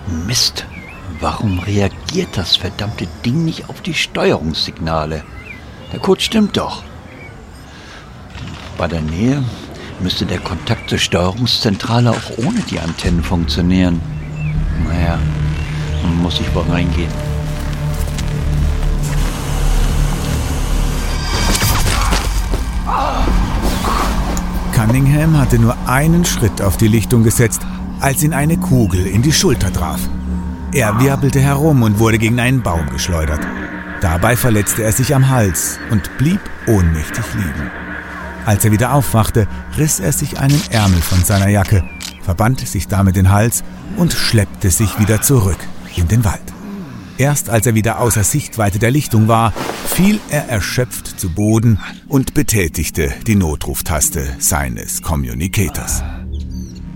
Mist, warum reagiert das verdammte Ding nicht auf die Steuerungssignale? Der Code stimmt doch. Bei der Nähe müsste der Kontakt zur Steuerungszentrale auch ohne die Antennen funktionieren. Naja, muss ich wohl reingehen. Cunningham hatte nur einen Schritt auf die Lichtung gesetzt, als ihn eine Kugel in die Schulter traf. Er wirbelte herum und wurde gegen einen Baum geschleudert. Dabei verletzte er sich am Hals und blieb ohnmächtig liegen. Als er wieder aufwachte, riss er sich einen Ärmel von seiner Jacke, verband sich damit den Hals und schleppte sich wieder zurück in den Wald. Erst als er wieder außer Sichtweite der Lichtung war, fiel er erschöpft zu Boden und betätigte die Notruftaste seines Communicators.